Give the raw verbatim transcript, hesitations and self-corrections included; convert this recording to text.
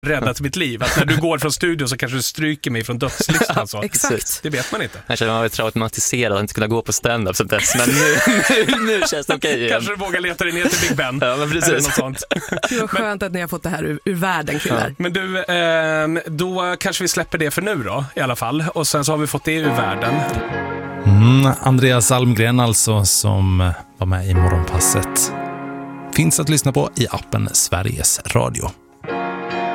räddat mitt liv. Att när du går från studion så kanske du stryker mig från dödslistan. Så. Exakt. Det vet man inte. Jag känner mig traumatiserad att inte kunna gå på stand-up som dess. Men nu, nu, nu känns det okej igen. Kanske du vågar leta dig ner till Big Ben. Ja, men precis. Eller något sånt. Det var skönt att ni har fått det här ur, ur världen, killar. Ja. Men du, eh, då kanske vi släpper det för nu då, i alla fall. Och sen så har vi fått det ur världen. Mm, Andreas Almgren alltså, som var med i Morgonpasset. Finns att lyssna på i appen Sveriges Radio.